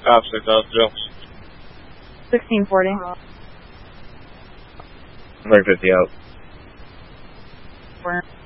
Cop 6 out, Joe. 1640. American 50 out. Where?